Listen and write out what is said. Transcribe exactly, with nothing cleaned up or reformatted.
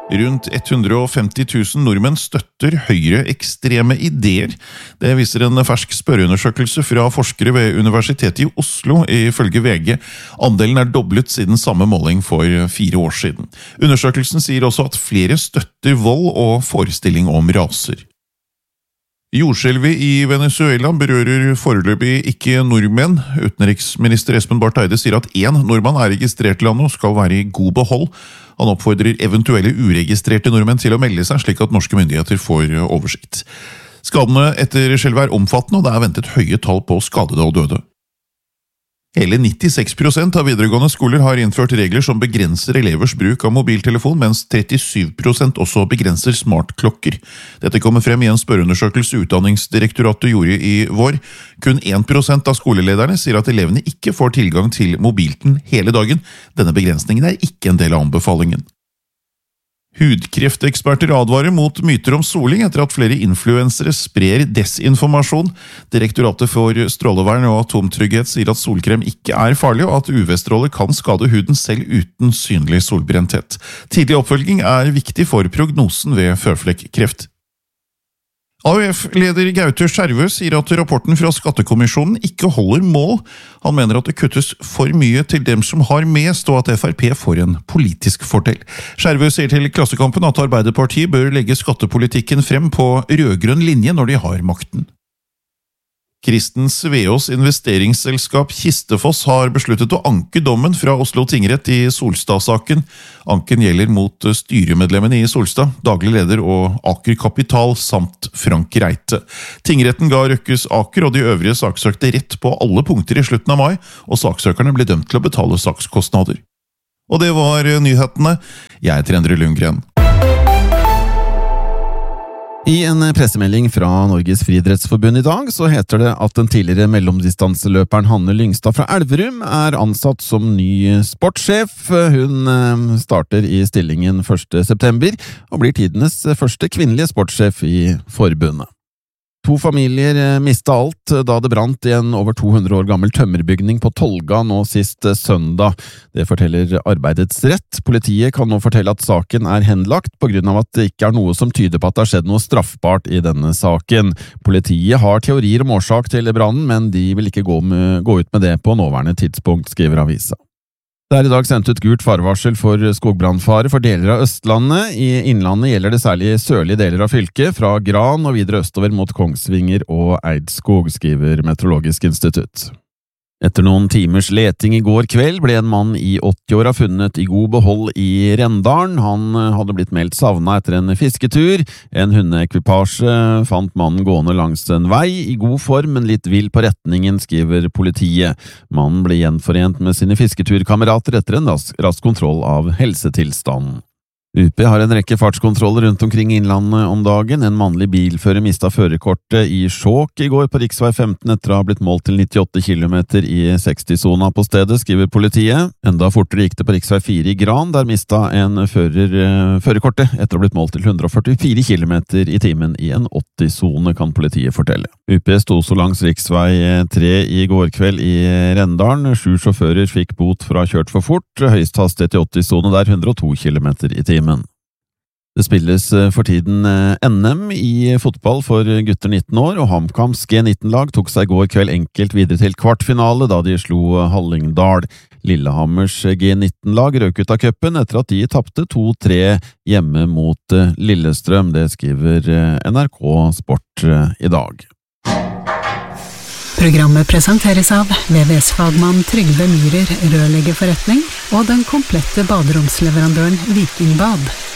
Rundt hundre og femti tusen nordmenn støtter høyreekstreme ideer. Det viser en fersk spørreundersøkelse fra forskere ved Universitetet i Oslo, ifølge V G. Andelen er doblet siden samme måling for fire år siden. Undersøkelsen sier også at flere støtter vold og forestilling om raser. Jordskjelvet i Venezuela berører foreløpig ikke nordmenn. Utenriksminister Espen Barth Eide sier at én nordmann er registrert i landet og skal være i god behold. Han oppfordrer eventuelle uregistrerte nordmenn til å melde seg, slik at norske myndigheter får oversikt. Skadene etter skjelvet er omfattende, og det er ventet høye tall på skadede og døde. Hele nittiseks prosent av videregående skoler har innført regler som begrenser elevers bruk av mobiltelefon, mens trettisju prosent også begrenser smartklokker. Dette kommer frem i en spørreundersøkelse Utdanningsdirektoratet gjorde i vår. Kun én prosent av skolelederne sier at elevene ikke får tilgang til mobilen hele dagen. Denne begrensningen er ikke en del av anbefalingen. Hudkrefteksperter advarer mot myter om soling etter at flere influensere sprer desinformasjon. Direktoratet for strålevern og atomtrygghet sier at solkrem ikke er farlig, og at U V-stråler kan skade huden selv uten synlig solbrenthet. Tidlig oppfølging er viktig for prognosen ved føflekkreft. A U F-leder Gaute Skjervø sier at rapporten fra Skattekommisjonen ikke holder mål. Han mener at det kuttes for mye til dem som har mest, og at F R P får en politisk fordel. Skjervø sier til Klassekampen at Arbeiderpartiet bør legge skattepolitikken frem på rødgrønn linje når de har makten. Kristen Sveås investeringsselskap Kistefoss har besluttet å anke dommen fra Oslo tingrett i Solstad-saken. Anken gjelder mot styremedlemmene i Solstad, daglig leder og Aker Kapital samt Frank Reite. Tingretten ga Røkkes Aker og de øvrige saksøkte rett på alle punkter i slutten av mai, og saksøkerne ble dømt til å betale sakskostnader. Og det var nyhetene. Jeg heter Endre Lundgren. I en pressemelding fra Norges Friidrettsforbund i dag så heter det at den tidligere mellomdistanseløperen Hanne Lyngstad fra Elverum er ansatt som ny sportssjef. Hun starter i stillingen første september og blir tidenes første kvinnelige sportssjef i forbundet. To familier mistet alt da det brant i en over to hundre år gammel tømmerbygning på Tolga nå sist søndag. Det forteller Arbeidets Rett. Politiet kan nå fortelle at saken er henlagt på grunn av at det ikke er noe som tyder på at det har skjedd noe straffbart i denne saken. Politiet har teorier om årsak til brannen, men de vil ikke gå, med, gå ut med det på nåværende tidspunkt, skriver avisa. Det er i dag sendt ut gult farevarsel for skogbrannfare for deler av Østlandet. I innlandet gjelder det særlig sørlige deler av fylket, fra Gran og videre østover mot Kongsvinger og Eidskog, skriver Meteorologisk institutt. Etter noen timers leting i går kveld ble en mann i åtti-åra funnet i god behold i Rendalen. Han hadde blitt meldt savnet etter en fisketur. En hundeekvipasje fant mannen gående langs en vei i god form, men litt vill på retningen, skriver politiet. Mannen ble gjenforent med sine fisketurkamerater etter en rask, rask kontroll av helsetilstanden. U P har en rekke fartskontroller rundt omkring innlandet om dagen. En mannlig bilfører mistet førerkortet i Skjåk i går på riksvei femten etter å ha blitt målt til nittiåtte kilometer i seksti-sona på stedet, skriver politiet. Enda fortere gikk det på riksvei fire i Gran, der mistet en fører uh, førerkortet etter å ha blitt målt til hundre og førtifire kilometer i timen i en åtti-sone, kan politiet fortelle. U P sto så langs riksvei tre i går kveld i Rendalen. Sju sjåfører fikk bot for å ha kjørt for fort. Høyest hastighet i åtti-sone der hundre og to kilometer i timen. Det spilles for tiden N M i fotball for gutter nitten år, og HamKams G nitten-lag tok seg i går kveld enkelt videre til kvartfinale da de slo Hallingdal. Lillehammers G nitten-lag røk ut av cupen etter at de tappte to tre hjemme mot Lillestrøm. Det skriver N R K Sport i dag. Programmet presenteres av V V S-fagmann Trygve Myhrer, rørleggerforretning, og den komplette baderomsleverandøren Vikingbad.